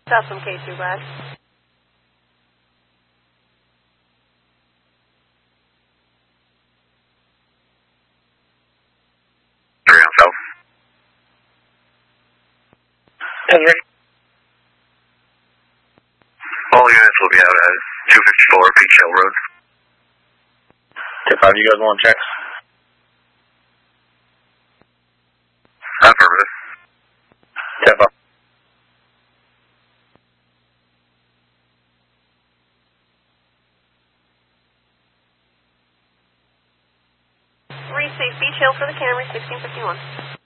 Stop from K2, Brad. South. Henry. All units will be out at 254 Beach Hill Road. 10-5, you guys want to check? Affirmative. 10-5. Resafe Beach Hill for the Camry, 1651.